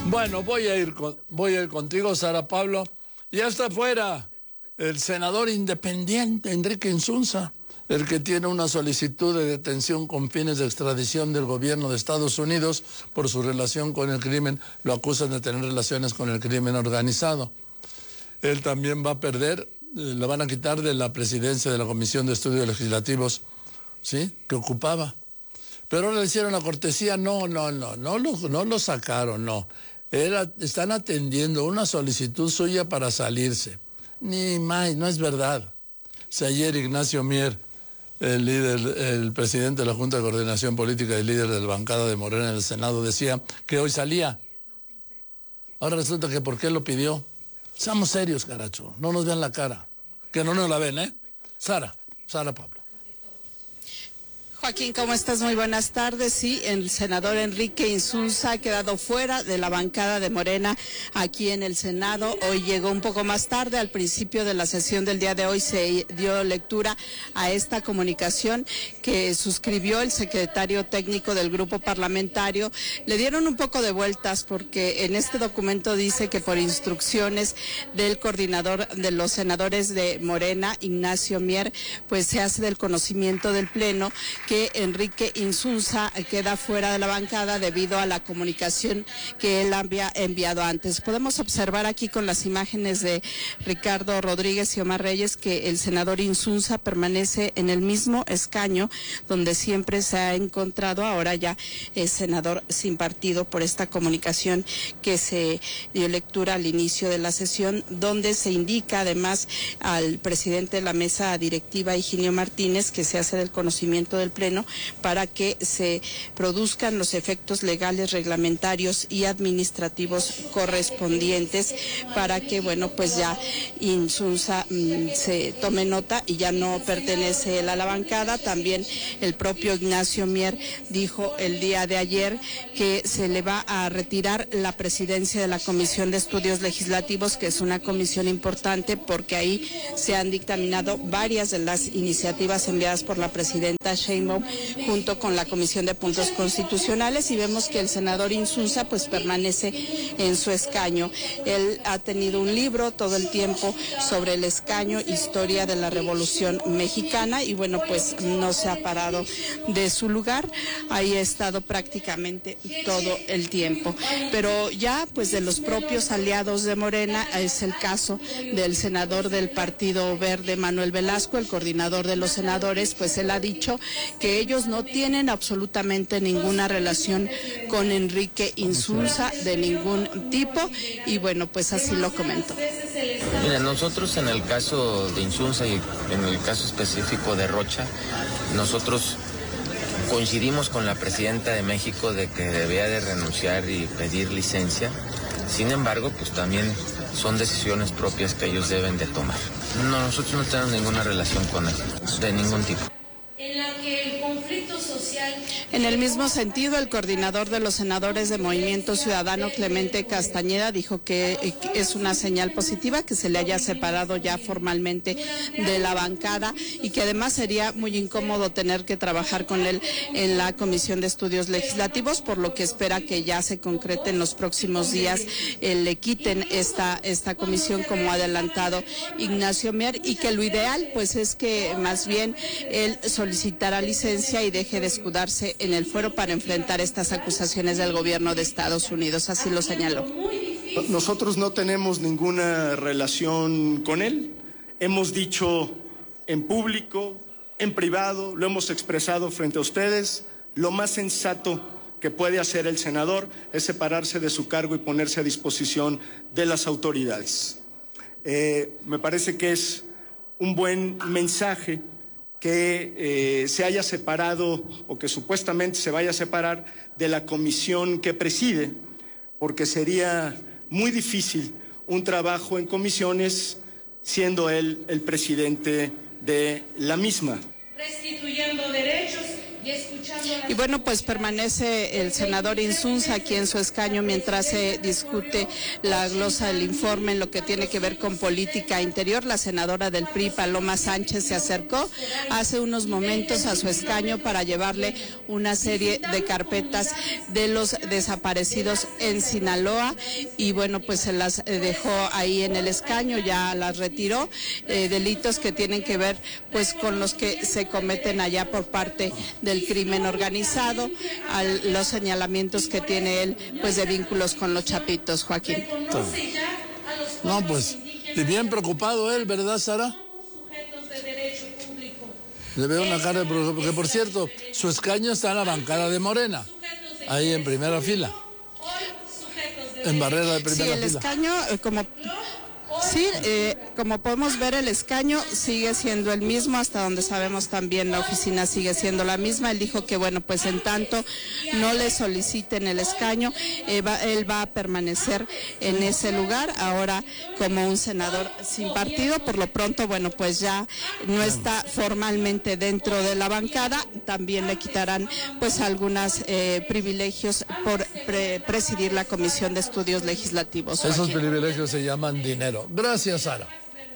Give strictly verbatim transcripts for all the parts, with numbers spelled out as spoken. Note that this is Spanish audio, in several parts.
Bueno, voy a ir con, voy a ir contigo, Sara Pablo. Ya está fuera el senador independiente Enrique Insunza, el que tiene una solicitud de detención con fines de extradición del gobierno de Estados Unidos por su relación con el crimen. Lo acusan de tener relaciones con el crimen organizado. Él también va a perder, eh, le van a quitar de la presidencia de la Comisión de Estudios Legislativos, ¿sí?, que ocupaba. Pero ahora le hicieron la cortesía, no, no, no, no lo, no lo sacaron, no. Era, están atendiendo una solicitud suya para salirse. Ni más, no es verdad. O sea, ayer Ignacio Mier, el líder, el presidente de la Junta de Coordinación Política y líder de la bancada de Morena en el Senado, decía que hoy salía. Ahora resulta que ¿por qué lo pidió? Seamos serios, caracho, no nos vean la cara. Que no nos la ven, ¿eh? Sara, Sara Pablo. Joaquín, ¿cómo estás? Muy buenas tardes. Sí, el senador Enrique Insunza ha quedado fuera de la bancada de Morena aquí en el Senado. Hoy llegó un poco más tarde. Al principio de la sesión del día de hoy se dio lectura a esta comunicación que suscribió el secretario técnico del grupo parlamentario. Le dieron un poco de vueltas porque en este documento dice que por instrucciones del coordinador de los senadores de Morena, Ignacio Mier, pues se hace del conocimiento del Pleno que Enrique Insunza queda fuera de la bancada debido a la comunicación que él había enviado antes. Podemos observar aquí con las imágenes de Ricardo Rodríguez y Omar Reyes que el senador Insunza permanece en el mismo escaño donde siempre se ha encontrado. Ahora ya es senador sin partido por esta comunicación que se dio lectura al inicio de la sesión, donde se indica además al presidente de la mesa directiva, Higinio Martínez, que se hace del conocimiento del Pleno para que se produzcan los efectos legales, reglamentarios y administrativos correspondientes para que, bueno, pues ya Insunza mmm, se tome nota y ya no pertenece él a la bancada. También el propio Ignacio Mier dijo el día de ayer que se le va a retirar la presidencia de la Comisión de Estudios Legislativos, que es una comisión importante porque ahí se han dictaminado varias de las iniciativas enviadas por la presidenta Sheinbaum junto con la Comisión de Puntos Constitucionales, y vemos que el senador Insunza pues permanece en su escaño. Él ha tenido un libro todo el tiempo sobre el escaño, historia de la Revolución Mexicana, y bueno, pues no se ha parado de su lugar, ahí ha estado prácticamente todo el tiempo. Pero ya pues de los propios aliados de Morena es el caso del senador del Partido Verde, Manuel Velasco, el coordinador de los senadores, pues él ha dicho que ellos no tienen absolutamente ninguna relación con Enrique Insunza de ningún tipo, y bueno, pues así lo comentó. Mira, nosotros en el caso de Insunza y en el caso específico de Rocha, nosotros coincidimos con la presidenta de México de que debía de renunciar y pedir licencia. Sin embargo, pues también son decisiones propias que ellos deben de tomar. No, nosotros no tenemos ninguna relación con él, de ningún tipo. En la que el conflicto social... En el mismo sentido, el coordinador de los senadores de Movimiento Ciudadano, Clemente Castañeda, dijo que es una señal positiva que se le haya separado ya formalmente de la bancada y que además sería muy incómodo tener que trabajar con él en la Comisión de Estudios Legislativos, por lo que espera que ya se concrete en los próximos días, eh, le quiten esta, esta comisión como ha adelantado Ignacio Mier, y que lo ideal pues es que más bien él solicitara licencia y deje de escudarse en el fuero para enfrentar estas acusaciones del gobierno de Estados Unidos, así lo señaló. Nosotros no tenemos ninguna relación con él, hemos dicho en público, en privado, lo hemos expresado frente a ustedes, lo más sensato que puede hacer el senador es separarse de su cargo y ponerse a disposición de las autoridades. Eh, me parece que es un buen mensaje que eh, se haya separado o que supuestamente se vaya a separar de la comisión que preside, porque sería muy difícil un trabajo en comisiones siendo él el presidente de la misma. Restituyendo derechos y escuchando Y bueno, pues permanece el senador Insunza aquí en su escaño mientras se discute la glosa del informe en lo que tiene que ver con política interior. La senadora del P R I, Paloma Sánchez, se acercó hace unos momentos a su escaño para llevarle una serie de carpetas de los desaparecidos en Sinaloa y bueno, pues se las dejó ahí en el escaño, ya las retiró, eh, delitos que tienen que ver pues con los que se cometen allá por parte del crimen organizado, a los señalamientos que tiene él pues de vínculos con los chapitos, Joaquín. No, pues, y bien preocupado él, ¿verdad, Sara? Le veo una cara de preocupación, porque por cierto, su escaño está en la bancada de Morena, ahí en primera fila, en barrera de primera fila. Sí, el fila. escaño, eh, como... Sí, eh, como podemos ver, el escaño sigue siendo el mismo, hasta donde sabemos también la oficina sigue siendo la misma. Él dijo que bueno, pues en tanto no le soliciten el escaño, eh, va, él va a permanecer en ese lugar, ahora como un senador sin partido. Por lo pronto, bueno, pues ya no está formalmente dentro de la bancada, también le quitarán pues algunos eh, privilegios por pre presidir la Comisión de Estudios Legislativos. Esos Joaquín. privilegios se llaman dinero. Gracias, Sara.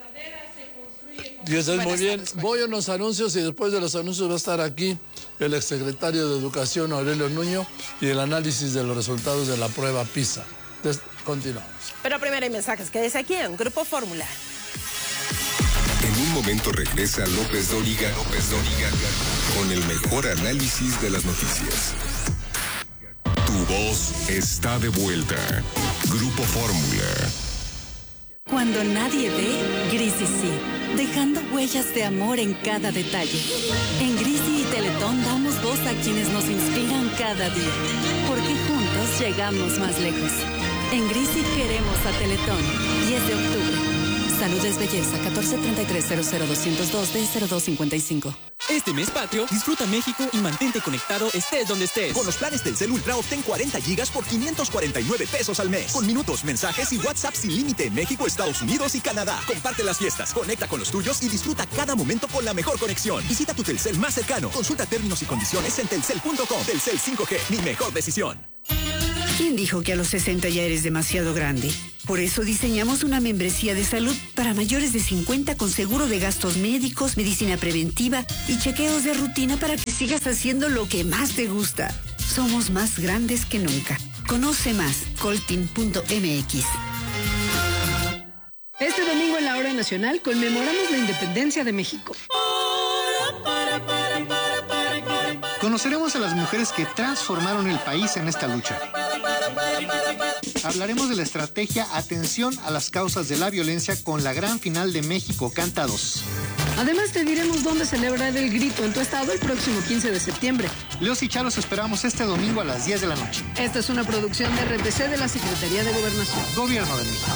Y eso es muy bien. Voy a unos anuncios y después de los anuncios va a estar aquí el exsecretario de Educación, Aurelio Nuño, y el análisis de los resultados de la prueba PISA. Des Continuamos. Pero primero hay mensajes. Quédese aquí en Grupo Fórmula. En un momento regresa López Dóriga, López Dóriga, con el mejor análisis de las noticias. Tu voz está de vuelta. Grupo Fórmula. Cuando nadie ve, Grisi sí, dejando huellas de amor en cada detalle. En Grisi y Teletón damos voz a quienes nos inspiran cada día, porque juntos llegamos más lejos. En Grisi queremos a Teletón. diez de octubre. Salud es belleza. catorce treinta y tres cero cero doscientos dos D cero dos cincuenta y cinco. Este mes patrio, disfruta México y mantente conectado estés donde estés. Con los planes Telcel Ultra obtén cuarenta gigas por quinientos cuarenta y nueve pesos al mes. Con minutos, mensajes y WhatsApp sin límite en México, Estados Unidos y Canadá. Comparte las fiestas, conecta con los tuyos y disfruta cada momento con la mejor conexión. Visita tu Telcel más cercano. Consulta términos y condiciones en telcel punto com. Telcel cinco G, mi mejor decisión. ¿Quién dijo que a los sesenta ya eres demasiado grande? Por eso diseñamos una membresía de salud para mayores de cincuenta con seguro de gastos médicos, medicina preventiva y chequeos de rutina para que sigas haciendo lo que más te gusta. Somos más grandes que nunca. Conoce más, coltin punto m x. Este domingo en la Hora Nacional conmemoramos la independencia de México. Conoceremos a las mujeres que transformaron el país en esta lucha. Hablaremos de la estrategia Atención a las causas de la violencia con la gran final de México Canta dos. Además te diremos dónde celebrar el grito en tu estado el próximo quince de septiembre. Leos y Chalos esperamos este domingo a las diez de la noche. Esta es una producción de R T C de la Secretaría de Gobernación. Gobierno de México.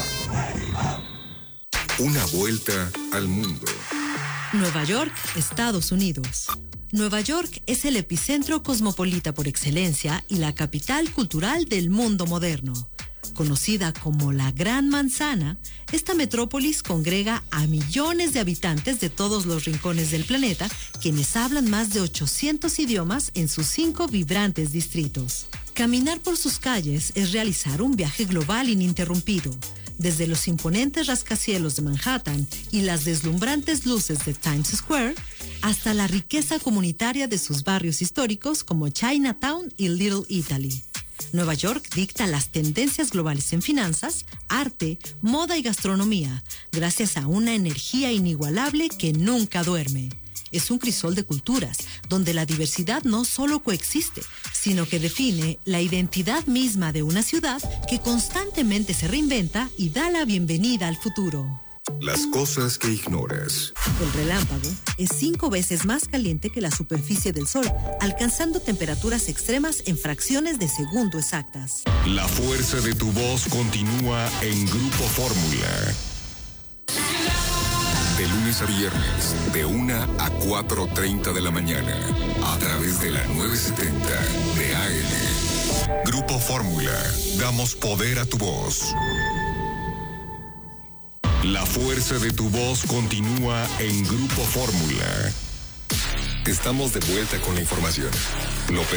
Una vuelta al mundo. Nueva York, Estados Unidos. Nueva York es el epicentro cosmopolita por excelencia y la capital cultural del mundo moderno. Conocida como la Gran Manzana, esta metrópolis congrega a millones de habitantes de todos los rincones del planeta, quienes hablan más de ochocientos idiomas en sus cinco vibrantes distritos. Caminar por sus calles es realizar un viaje global ininterrumpido. Desde los imponentes rascacielos de Manhattan y las deslumbrantes luces de Times Square, hasta la riqueza comunitaria de sus barrios históricos como Chinatown y Little Italy. Nueva York dicta las tendencias globales en finanzas, arte, moda y gastronomía, gracias a una energía inigualable que nunca duerme. Es un crisol de culturas, donde la diversidad no solo coexiste, sino que define la identidad misma de una ciudad que constantemente se reinventa y da la bienvenida al futuro. Las cosas que ignoras. El relámpago es cinco veces más caliente que la superficie del Sol, alcanzando temperaturas extremas en fracciones de segundo exactas. La fuerza de tu voz continúa en Grupo Fórmula. De lunes a viernes, de una a cuatro treinta de la mañana, a través de la nueve setenta de A M. Grupo Fórmula, damos poder a tu voz. La fuerza de tu voz continúa en Grupo Fórmula. Estamos de vuelta con la información. López